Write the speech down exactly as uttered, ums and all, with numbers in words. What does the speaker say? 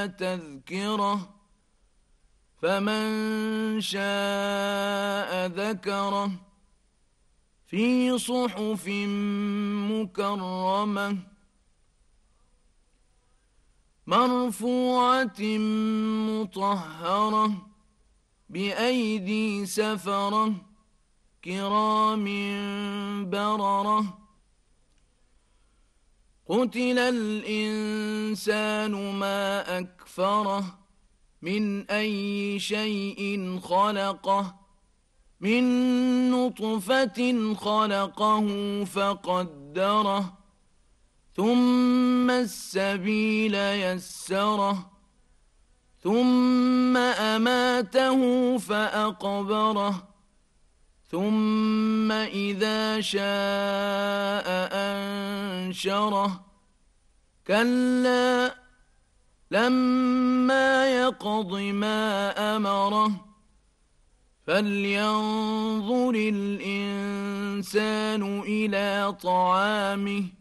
تذكرة فمن شاء ذكره في صحف مكرمة مرفوعة مطهرة بأيدي سفرة كرام بررة قتل الإنسان ما أكفره من أي شيء خلقه من نطفة خلقه فقدره ثم السبيل يسره ثم أماته فأقبره ثم إذا شاء أنشره كلا لما يقض ما أمره فلينظر الإنسان إلى طعامه